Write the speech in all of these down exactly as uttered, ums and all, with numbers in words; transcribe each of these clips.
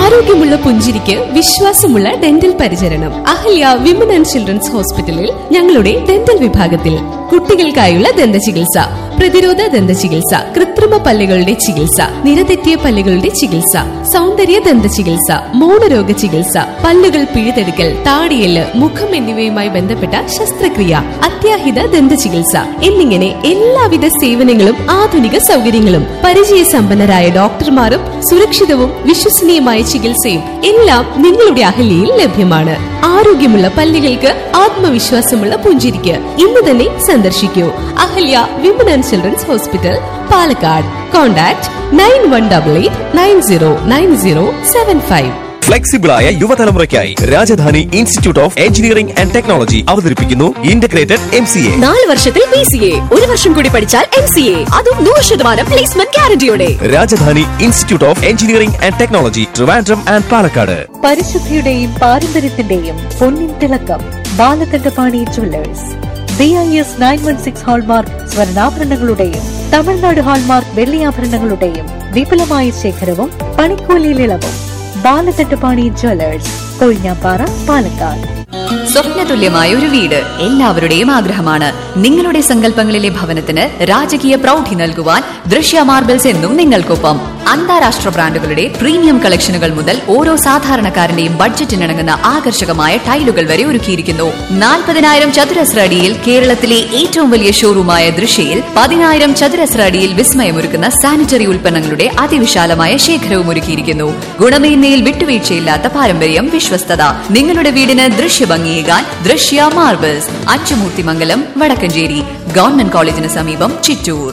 ആരോഗ്യമുള്ള പുഞ്ചിരിക്ക് വിശ്വാസമുള്ള ഡെന്റൽ പരിചരണം. അഹല്യ വിമൻ ആൻഡ് ചിൽഡ്രൻസ് ഹോസ്പിറ്റലിൽ ഞങ്ങളുടെ ഡെന്റൽ വിഭാഗത്തിൽ കുട്ടികൾക്കായുള്ള ദന്ത ചികിത്സ, പ്രതിരോധ ദന്ത ചികിത്സ, കൃത്രിമ പല്ലുകളുടെ ചികിത്സ, നിരതെറ്റിയ പല്ലുകളുടെ ചികിത്സ, സൗന്ദര്യ ദന്ത ചികിത്സ, മൗനരോഗ ചികിത്സ, പല്ലുകൾ പിഴുതെടുക്കൽ, താടിയെല്ല്, മുഖം എന്നിവയുമായി ബന്ധപ്പെട്ട ശസ്ത്രക്രിയ, അത്യാഹിത ദന്ത ചികിത്സ എന്നിങ്ങനെ എല്ലാവിധ സേവനങ്ങളും ആധുനിക സൗകര്യങ്ങളും പരിചയസമ്പന്നരായ ഡോക്ടർമാരും സുരക്ഷിതവും വിശ്വസനീയമായ ചികിത്സയും എല്ലാം നിങ്ങളുടെ അഹല്യയിൽ ലഭ്യമാണ്. ആരോഗ്യമുള്ള പല്ലുകൾക്ക് ആത്മവിശ്വാസമുള്ള പുഞ്ചിരിക്ക് ഇന്ന് തന്നെ സന്ദർശിക്കൂ. Ahalya women and children's hospital, Palakkad. Contact nine one double eight nine zero nine zero seven five. ഫ്ലെക്സിബിളായ യുവതലമുറയ്ക്കായി Rajdhani institute of engineering and technology അവതരിപ്പിക്കുന്നു ഇന്റഗ്രേറ്റഡ് എം സി എ. നാല് വർഷത്തിൽ ബി സി എ, ഒരു വർഷം കൂടി പഠിച്ചാൽ എം സി എ, അതും നൂറ് ശതമാനം placement ഗ്യാരണ്ടിയോടെ. Rajdhani institute of engineering and technology, Trivandrum and Palakkad. പരിശുദ്ധിയുടെയും പാരമ്പര്യത്തിന്റെയും പൊന്നിൻ തിളക്കം Balakandapani jewellers. B I S nine one six hallmark സ്വർണ്ണാഭരണങ്ങളുടെയും Tamil Nadu hallmark വെള്ളിയാഭരണങ്ങളുടെയും വിപുലമായ ശേഖരവും പണിക്കൂലിയിൽ ഇളവും. ബാലകണ്ഠപാണി ജുവല്ലേഴ്സ്, കൊഴിഞ്ഞാപ്പാറ, പാലക്കാട്. സ്വപ്നതുല്യമായ ഒരു വീട് എല്ലാവരുടെയും ആഗ്രഹമാണ്. നിങ്ങളുടെ സങ്കല്പങ്ങളിലെ ഭവനത്തിന് രാജകീയ പ്രൗഢി നൽകുവാൻ ദൃശ്യ മാർബിൾസ് എന്നും നിങ്ങൾക്കൊപ്പം. അന്താരാഷ്ട്ര ബ്രാൻഡുകളുടെ പ്രീമിയം കളക്ഷനുകൾ മുതൽ ഓരോ സാധാരണക്കാരന്റെയും ബഡ്ജറ്റിനിണങ്ങുന്ന ആകർഷകമായ ടൈലുകൾ വരെ ഒരുക്കിയിരിക്കുന്നു. നാൽപ്പതിനായിരം ചതുരശ്ര അടിയിൽ കേരളത്തിലെ ഏറ്റവും വലിയ ഷോറൂമായ ദൃശ്യയിൽ പതിനായിരം ചതുരശ്ര അടിയിൽ വിസ്മയമൊരുക്കുന്ന സാനിറ്ററി ഉൽപ്പന്നങ്ങളുടെ അതിവിശാലമായ ശേഖരവും ഒരുക്കിയിരിക്കുന്നു. ഗുണമേന്മയിൽ വിട്ടുവീഴ്ചയില്ലാത്ത പാരമ്പര്യം, വിശ്വസ്തത. നിങ്ങളുടെ വീടിന് ദൃശ്യഭംഗിയേകാൻ ദൃശ്യ മാർബിൾസ്, അച്ചുമൂർത്തിമംഗലം, വടക്കഞ്ചേരി. ഗവൺമെന്റ് കോളേജിന് സമീപം, ചിറ്റൂർ.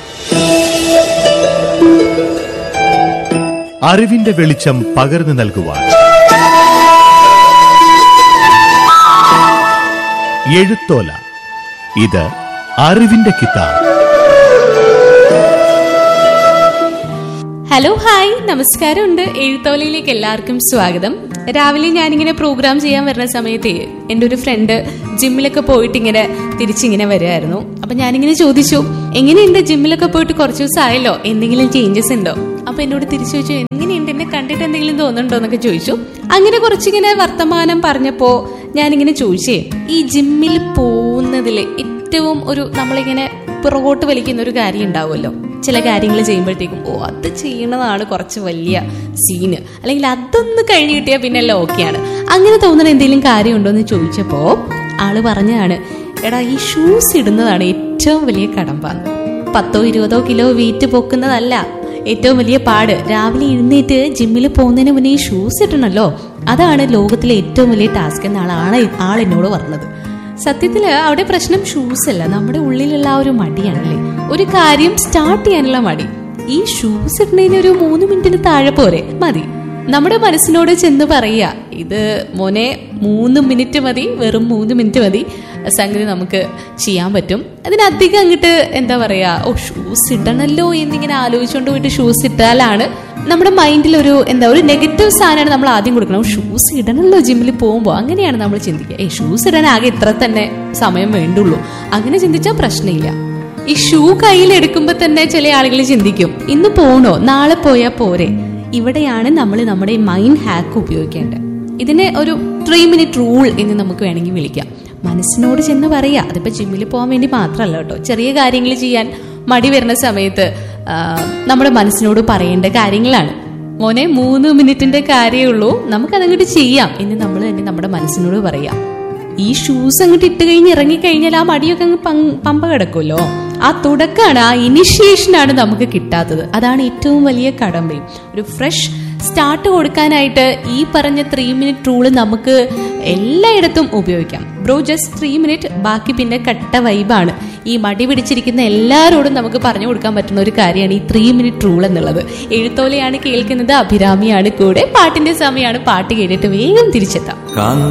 അറിവിന്റെ വെളിച്ചം പകർന്നു നൽകുവാൻ എഴുത്തോല. ഇത് അറിവിന്റെ കിതാബ്. ഹലോ, ഹായ്, നമസ്കാരമുണ്ട്. എഴുത്തോലയിലേക്ക് എല്ലാവർക്കും സ്വാഗതം. രാവിലെ ഞാനിങ്ങനെ പ്രോഗ്രാം ചെയ്യാൻ വരുന്ന സമയത്ത് എൻ്റെ ഒരു ഫ്രണ്ട് ജിമ്മിലൊക്കെ പോയിട്ട് ഇങ്ങനെ തിരിച്ചിങ്ങനെ വരുമായിരുന്നു. അപ്പൊ ഞാനിങ്ങനെ ചോദിച്ചു, എങ്ങനെയുണ്ട് ജിമ്മിലൊക്കെ പോയിട്ട് കുറച്ച് ദിവസമായല്ലോ, എന്തെങ്കിലും ചേഞ്ചസ് ഉണ്ടോ? അപ്പൊ എന്നോട് തിരിച്ചു ചോദിച്ചു, എങ്ങനെയുണ്ട്, എന്നെ കണ്ടിട്ട് എന്തെങ്കിലും തോന്നുന്നുണ്ടോ എന്നൊക്കെ ചോദിച്ചു. അങ്ങനെ കുറച്ചിങ്ങനെ വർത്തമാനം പറഞ്ഞപ്പോ ഞാനിങ്ങനെ ചോദിച്ചേ, ഈ ജിമ്മിൽ പോകുന്നതിൽ ഏറ്റവും ഒരു നമ്മളിങ്ങനെ പുറകോട്ട് വലിക്കുന്ന ഒരു കാര്യം ഉണ്ടാവുമല്ലോ. ചില കാര്യങ്ങൾ ചെയ്യുമ്പോഴത്തേക്കും ഓ അത് ചെയ്യണതാണ് കുറച്ച് വലിയ സീന്, അല്ലെങ്കിൽ അതൊന്ന് കഴിഞ്ഞ് കിട്ടിയാൽ പിന്നെ എല്ലാം ഓക്കെയാണ്. അങ്ങനെ തോന്നുന്ന എന്തെങ്കിലും കാര്യമുണ്ടോ എന്ന് ചോദിച്ചപ്പോ ആള് പറഞ്ഞാണ്, എടാ ഈ ഷൂസ് ഇടുന്നതാണ് ഏറ്റവും വലിയ കടമ്പാന്ന്. പത്തോ ഇരുപതോ കിലോ വെയിറ്റ് പൊക്കുന്നതല്ല ഏറ്റവും വലിയ പാട്. രാവിലെ എഴുന്നേറ്റ് ജിമ്മിൽ പോകുന്നതിന് മുന്നേ ഈ ഷൂസ് ഇടണല്ലോ, അതാണ് ലോകത്തിലെ ഏറ്റവും വലിയ ടാസ്ക് എന്നാണ് ആളെ ആൾ എന്നോട് പറഞ്ഞത്. സത്യത്തില് അവിടെ പ്രശ്നം ഷൂസ് അല്ല, നമ്മുടെ ഉള്ളിലുള്ള ആ ഒരു മടിയാണല്ലേ, ഒരു കാര്യം സ്റ്റാർട്ട് ചെയ്യാനുള്ള മടി. ഈ ഷൂസ് ഇടുന്നതിന് ഒരു മൂന്ന് മിനിറ്റിന് താഴെ പോരെ മതി. നമ്മുടെ മനസ്സിനോട് ചെന്ന് പറയുക, ഇത് മോനെ മൂന്ന് മിനിറ്റ് മതി, വെറും മൂന്ന് മിനിറ്റ് മതി, സംഗതി നമുക്ക് ചെയ്യാൻ പറ്റും. അതിനധികം അങ്ങോട്ട് എന്താ പറയാ, ഓ ഷൂസ് ഇടണല്ലോ എന്നിങ്ങനെ ആലോചിച്ചുകൊണ്ട് പോയിട്ട് ഷൂസ് ഇട്ടാലാണ് നമ്മുടെ മൈൻഡിൽ ഒരു എന്താ ഒരു നെഗറ്റീവ് സാധനമാണ് നമ്മൾ ആദ്യം കൊടുക്കണം. ഷൂസ് ഇടണല്ലോ ജിമ്മിൽ പോകുമ്പോൾ, അങ്ങനെയാണ് നമ്മൾ ചിന്തിക്കുക. ഏ ഷൂസ് ഇടാൻ ആകെ ഇത്ര തന്നെ സമയം വേണ്ടുള്ളൂ, അങ്ങനെ ചിന്തിച്ചാൽ പ്രശ്നമില്ല. ഈ ഷൂ കയ്യിലെടുക്കുമ്പോ തന്നെ ചില ആളുകൾ ചിന്തിക്കും, ഇന്ന് പോണോ, നാളെ പോയാൽ പോരെ. ഇവിടെയാണ് നമ്മൾ നമ്മുടെ മൈൻഡ് ഹാക്ക് ഉപയോഗിക്കേണ്ടത്. ഇതിനെ ഒരു ത്രീ മിനിറ്റ് റൂൾ എന്ന് നമുക്ക് വേണമെങ്കിൽ വിളിക്കാം. മനസ്സിനോട് ചെന്ന് പറയാ, അതിപ്പോ ജിമ്മിൽ പോകാൻ വേണ്ടി മാത്രമല്ല കേട്ടോ, ചെറിയ കാര്യങ്ങൾ ചെയ്യാൻ മടി വരുന്ന സമയത്ത് നമ്മുടെ മനസ്സിനോട് പറയേണ്ട കാര്യങ്ങളാണ്. മോനെ മൂന്ന് മിനിറ്റിന്റെ കാര്യമേ ഉള്ളൂ, നമുക്കതങ്ങോട്ട് ചെയ്യാം എന്ന് നമ്മൾ തന്നെ നമ്മുടെ മനസ്സിനോട് പറയാം. ഈ ഷൂസ് അങ്ങോട്ട് ഇട്ട് കഴിഞ്ഞ് ഇറങ്ങിക്കഴിഞ്ഞാൽ ആ മടിയൊക്കെ അങ്ങ് പമ്പ കിടക്കുമല്ലോ. ആ തുടക്കമാണ്, ആ ഇനിഷ്യേഷനാണ് നമുക്ക് കിട്ടാത്തത്. അതാണ് ഏറ്റവും വലിയ കടമ്പയും. ഒരു ഫ്രഷ് സ്റ്റാർട്ട് കൊടുക്കാനായിട്ട് ഈ പറഞ്ഞ ത്രീ മിനിറ്റ് റൂള് നമുക്ക് എല്ലായിടത്തും ഉപയോഗിക്കാം. ബ്രോ ജസ്റ്റ് ത്രീ മിനിറ്റ്, ബാക്കി പിന്നെ കട്ട വൈബാണ്. ഈ മടി പിടിച്ചിരിക്കുന്ന എല്ലാവരോടും നമുക്ക് പറഞ്ഞു കൊടുക്കാൻ പറ്റുന്ന ഒരു കാര്യമാണ് ഈ ത്രീ മിനിറ്റ് റൂൾ എന്നുള്ളത്. എഴുത്തോലയാണ് കേൾക്കുന്നത്, അഭിരാമിയാണ് കൂടെ. പാട്ടിന്റെ സമയമാണ്, പാട്ട് കേട്ടിട്ട് വേഗം തിരിച്ചെത്താം.